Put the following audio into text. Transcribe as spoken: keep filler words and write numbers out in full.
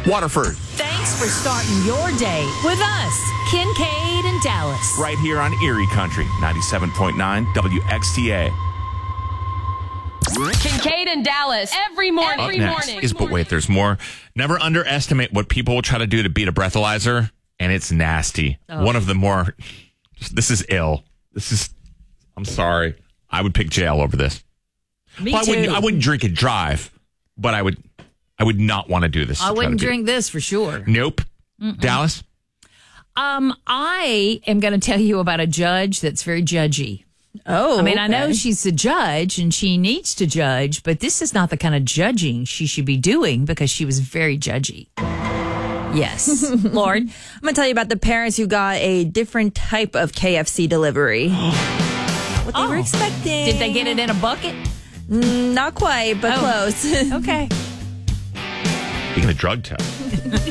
Waterford. Thanks for starting your day with us, Kincaid and Dallas. Right here on Erie Country, ninety-seven point nine W X T A. Kincaid and Dallas every morning. Up Every next morning. is, but wait, there's more. Never underestimate what people will try to do to beat a breathalyzer, and it's nasty. Oh. One of the more, this is ill. This is, I'm sorry. I would pick jail over this. Me Well, I too. wouldn't, I wouldn't drink and drive, but I would, I would not want to do this. I to try to wouldn't beat- drink this for sure. Nope. Dallas? Um, I am going to tell you about a judge that's very judgy. Oh, I mean, I okay. know she's a judge and she needs to judge, but this is not the kind of judging she should be doing because she was very judgy. Yes. Lord. I'm going to tell you about the parents who got a different type of K F C delivery. What they Oh. were expecting. Did they get it in a bucket? Not quite, but Oh. close. Okay. Speaking of drug test.